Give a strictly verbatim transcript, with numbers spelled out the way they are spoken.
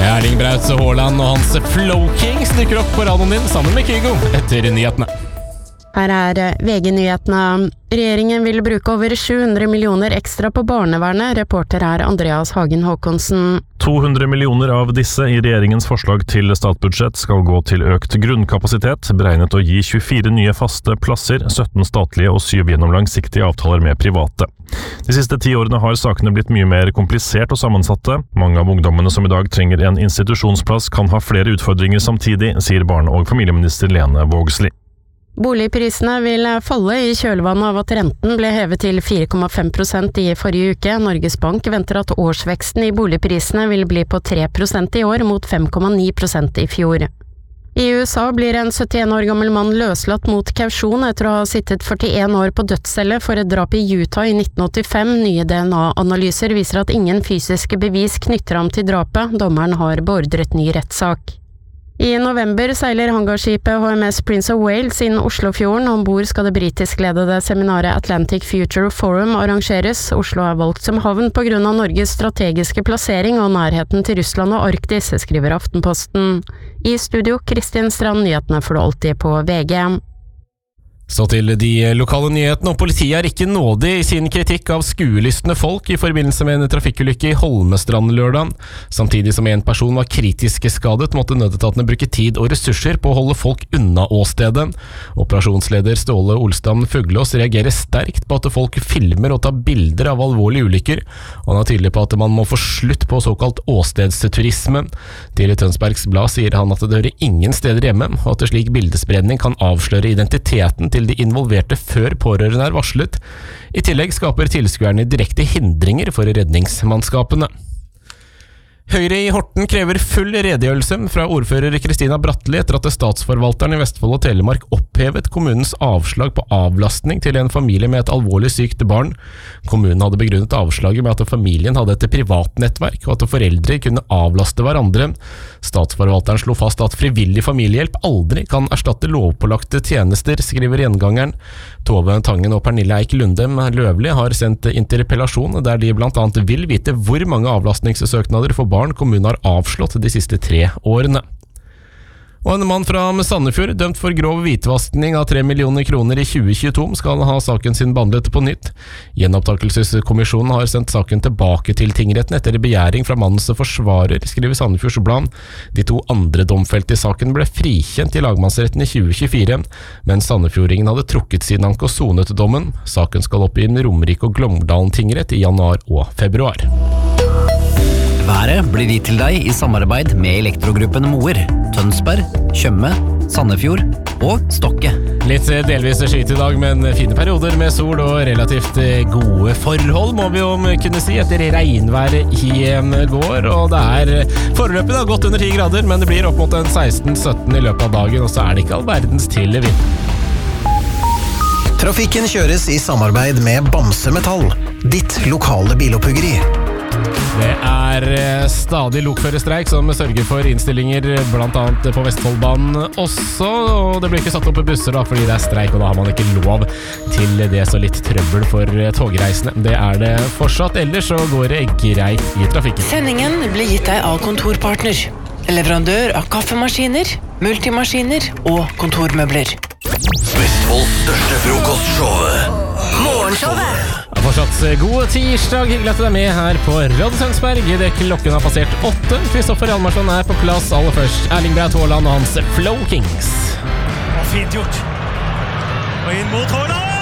Erling Braut Haaland og hans Flow Kings dukker opp på radioen din sammen med Kygo etter nyhetene. Her er V G-nyhetene. Regjeringen vil bruke over sju hundre millioner ekstra på barnevernet. Reporter er Andreas Hagen Håkonsen. to hundre millioner av disse i regjeringens forslag til statsbudsjett skal gå til økt grunnkapasitet, beregnet å gi tjuefire nye faste plasser, sytten statlige og syv gjennom langsiktige avtaler med private. De siste ti årene har sakene blitt mye mer komplisert og sammensatte. Mange av ungdommene som i dag trenger en institusjonsplass kan ha flere utfordringer samtidig, sier barne- og familieminister Lene Vågslid. Boligprisene vil falle i kjølvannet av at renten ble hevet til fire komma fem prosent i forrige uke. Norges Bank venter at årsveksten i boligprisene vil bli på tre prosent i år mot fem komma ni prosent i fjor. I U S A blir en syttien år gammel mann løslatt mot kausjon etter å ha sittet førtien år på dødscelle for et drap i Utah i nitten åttifem. Nye D N A-analyser viser at ingen fysiske bevis knytter ham til drapet. Dommeren har beordret ny rettssak. I november seiler hangarskipet H M S Prince of Wales inn Oslofjorden. Ombord skal det britisk-ledede seminaret Atlantic Future Forum arrangeres. Oslo er valgt som havn på grunn av Norges strategiske plassering og nærheten til Russland og Arktis, skriver Aftenposten. I studio, Kristin Strand, nyhetene får du alltid på V G. Så til de lokale nyhetene, og politiet er ikke nådig i sin kritikk av skuelystne folk i forbindelse med en trafikkulykke i Holmestrand lørdag. Samtidig som en person var kritisk skadet, måtte nødetatene bruke tid og ressurser på å holde folk unna åstedet. Operasjonsleder Ståle Olstam Fuglås reagerer sterkt på at folk filmer og tar bilder av alvorlige ulykker, og han er tydelig på at man må få slutt på såkalt åstedsturisme. Til Tønsbergs Blad sier han at det hører ingen steder hjemme, og at slik bildespredning kan avsløre identiteten til de involverte før pårørende er varslet. I tillegg skaper tilskuerne direkte hindringer for redningsmannskapene. Høyre i Horten krever full redegjørelse fra ordfører Kristina Bratteli etter at statsforvalteren i Vestfold og Telemark opphevet kommunens avslag på avlastning til en familie med et alvorlig sykt barn. Kommunen hadde begrunnet avslaget med at familien hadde et privatnettverk og at foreldre kunne avlaste hverandre. Statsforvalteren slo fast at frivillig familiehjelp aldri kan erstatte lovpålagte tjenester, skriver Gjengangeren. Tove Tangen og Pernille Eik Lundem Løvli har sendt interpellasjon der de blant annet vil vite hvor mange avlastningssøknader for barn kommunen har avslått de siste tre årene. Og en mann fra Sandefjord, dømt for grov hvitvaskning av tre millioner kroner i tjue tjueto, skal ha saken sin behandlet på nytt. Gjenopptakelseskommisjonen har sendt saken tilbake til tingretten etter begjæring fra mannens forsvarer, skriver Sandefjords Blad. De to andre domfelte i saken ble frikjent i lagmannsretten i tjue tjuefire, mens Sandefjordingen hadde trukket sin anke og sonet dommen. Saken skal opp i Romerike og Glåmdalen tingrett i januar og februar. Været blir gitt til deg i samarbeid med Elektrogruppen Moer, Tønsberg, Tjøme, Sandefjord og Stokke. Litt delvis skyt i dag, men fine perioder med sol og relativt gode forhold, må vi jo kunne si, etter regnværet i går. Og det er foreløpig da, godt under ti grader, men det blir opp mot en seksten sytten i løpet av dagen, og så er det ikke all verdens til vind. Trafikken kjøres i samarbeid med Bamse Metall, ditt lokale bilopphøggeri. Det er stadig lokførerstreik som sørger for innstillinger blant annet på Vestfoldbanen også, og det blir ikke satt opp busser da, fordi det er streik, og da har man ikke lov til det, så litt trøbbel for togreisende. Det er det fortsatt, ellers så går det greit i trafikken. Sendingen blir gitt deg av Kontorpartner, leverandør av kaffemaskiner, multimaskiner og kontormøbler. Vestfolds største frokostshow, Morgenshowet. Fortsatt god tirsdag, hyggelig at du er med her på Radio Tønsberg. Det klokken har passert åtte. Kristoffer Hjalmarsson er på plass aller først. Erling Braut Haaland og hans Flow Kings. Og fint gjort. Og inn mot Haaland!